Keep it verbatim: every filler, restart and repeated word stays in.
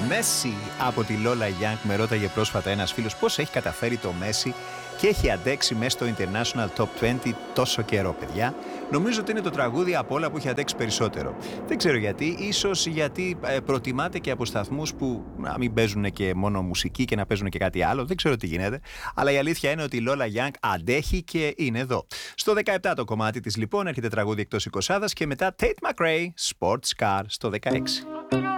Messi από τη Lola Young. Με ρώταγε πρόσφατα ένας φίλος πώς έχει καταφέρει το Messi και έχει αντέξει μέσα στο International Top είκοσι τόσο καιρό, παιδιά. Νομίζω ότι είναι το τραγούδι από όλα που έχει αντέξει περισσότερο. Δεν ξέρω γιατί, ίσως γιατί ε, προτιμάται και από σταθμούς που να μην παίζουν και μόνο μουσική και να παίζουν και κάτι άλλο. Δεν ξέρω τι γίνεται. Αλλά η αλήθεια είναι ότι η Lola Young αντέχει και είναι εδώ. Στο δεκαεπτά το κομμάτι της λοιπόν έρχεται τραγούδι εκτός εικοσάδας και μετά Tate McRae, Sports Car στο δεκαέξι.